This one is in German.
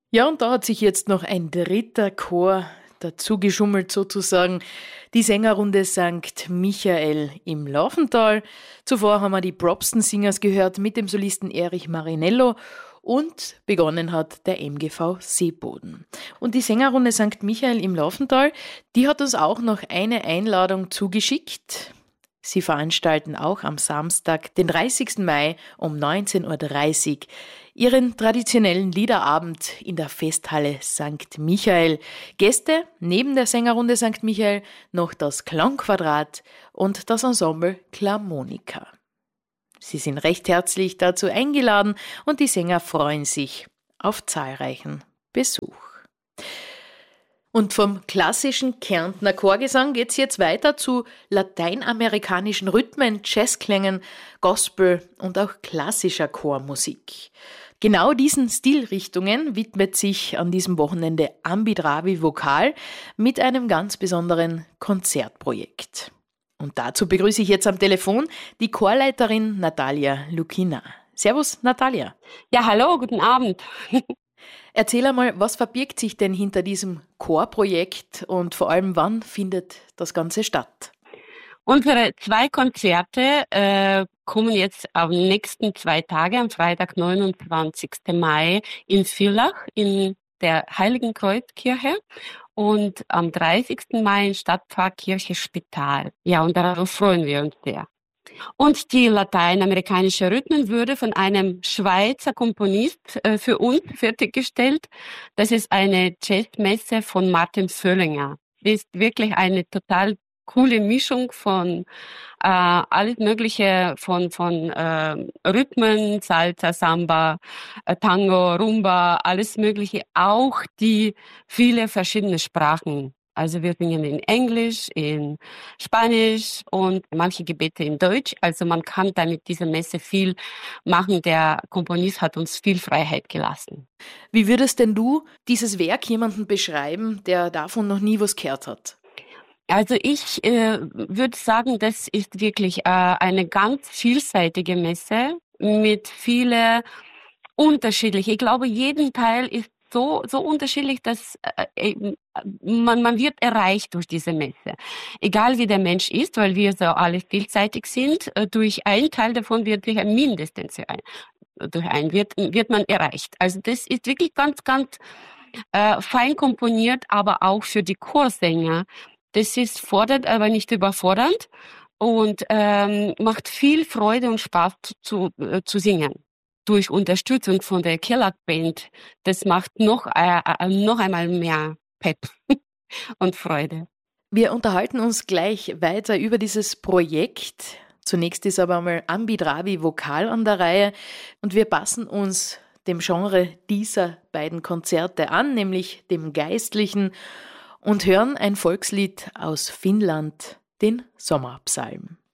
Ja, und da hat sich jetzt noch ein dritter Chor dazu geschummelt sozusagen, die Sängerrunde St. Michael im Laufental. Zuvor haben wir die Brobston Singers gehört mit dem Solisten Erich Marinello und begonnen hat der MGV Seeboden. Und die Sängerrunde St. Michael im Laufental, die hat uns auch noch eine Einladung zugeschickt. Sie veranstalten auch am Samstag, den 30. Mai um 19.30 Uhr ihren traditionellen Liederabend in der Festhalle St. Michael. Gäste neben der Sängerrunde St. Michael noch das Klangquadrat und das Ensemble Klarmonika. Sie sind recht herzlich dazu eingeladen und die Sänger freuen sich auf zahlreichen Besuch. Und vom klassischen Kärntner Chorgesang geht's jetzt weiter zu lateinamerikanischen Rhythmen, Jazzklängen, Gospel und auch klassischer Chormusik. Genau diesen Stilrichtungen widmet sich an diesem Wochenende Ambidravi Vokal mit einem ganz besonderen Konzertprojekt. Und dazu begrüße ich jetzt am Telefon die Chorleiterin Natalia Lukina. Servus, Natalia. Ja, hallo, guten Abend. Erzähl einmal, was verbirgt sich denn hinter diesem Chorprojekt und vor allem, wann findet das Ganze statt? Unsere 2 Konzerte kommen jetzt am nächsten 2 Tage, am Freitag, 29. Mai in Villach in der Heiligen Kreuzkirche und am 30. Mai in Stadtpfarrkirche Spital. Ja, und darauf freuen wir uns sehr. Und die lateinamerikanische Rhythmen wurde von einem Schweizer Komponist für uns fertiggestellt. Das ist eine Jazzmesse von Martin Völlinger. Das ist wirklich eine total coole Mischung von alles Mögliche von Rhythmen, Salsa, Samba, Tango, Rumba, alles Mögliche, auch die viele verschiedene Sprachen. Also wir singen in Englisch, in Spanisch und manche Gebete in Deutsch. Also man kann da mit dieser Messe viel machen. Der Komponist hat uns viel Freiheit gelassen. Wie würdest denn du dieses Werk jemandem beschreiben, der davon noch nie was gehört hat? Also ich würde sagen, das ist wirklich eine ganz vielseitige Messe mit viele unterschiedliche. Ich glaube, jeden Teil ist so unterschiedlich, dass man wird erreicht durch diese Messe. Egal wie der Mensch ist, weil wir so alle vielseitig sind, durch einen Teil davon wird sich mindestens wird man erreicht. Also das ist wirklich ganz, ganz fein komponiert, aber auch für die Chorsänger. Das ist fordernd, aber nicht überfordernd und macht viel Freude und Spaß zu singen. Durch Unterstützung von der Kelag Band, das macht noch einmal mehr Pep und Freude. Wir unterhalten uns gleich weiter über dieses Projekt. Zunächst ist aber einmal Ambidravi Vokal an der Reihe und wir passen uns dem Genre dieser beiden Konzerte an, nämlich dem Geistlichen, und hören ein Volkslied aus Finnland, den Sommerpsalm.